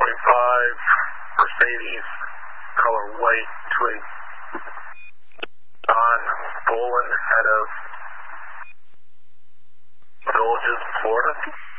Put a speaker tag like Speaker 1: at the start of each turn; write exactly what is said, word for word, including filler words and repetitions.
Speaker 1: twenty-five, Mercedes, color white, twin. Don Bolin, head of Villages, Florida.